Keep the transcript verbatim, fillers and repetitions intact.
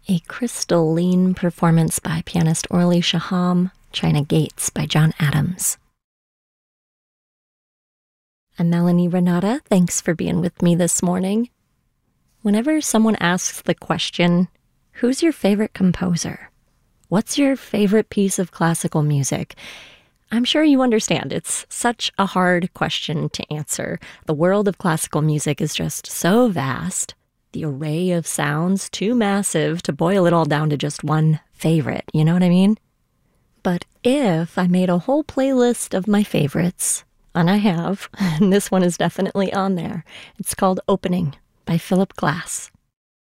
A crystalline performance by pianist Orly Shaham, China Gates by John Adams. I'm Melanie Renata. Thanks for being with me this morning. Whenever someone asks the question, who's your favorite composer? What's your favorite piece of classical music? I'm sure you understand it's such a hard question to answer. The world of classical music is just so vast. The array of sounds too massive to boil it all down to just one favorite, you know what I mean? But if I made a whole playlist of my favorites, and I have, and this one is definitely on there, it's called Opening by Philip Glass.